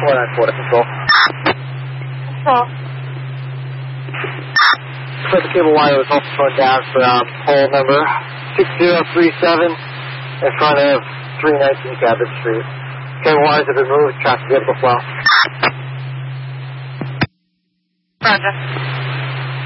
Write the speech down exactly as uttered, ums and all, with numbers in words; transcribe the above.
four nine four to control. Control. So the cable wire was also thrown down from pole number six zero three seven in front of three nineteen Cabot Street. Cable wires have been moved, traffic is able to flow. Roger.